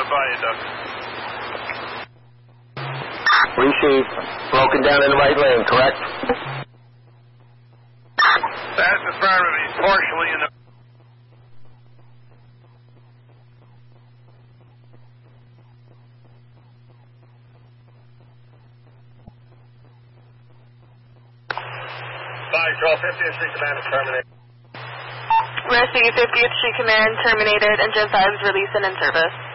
by you, Doug. Receive. Broken down in the right lane, correct? That's affirmative. He's partially in the... Control 50th Street Command is terminated. Rescue 50th Street Command terminated. Engine 5 is released and in service.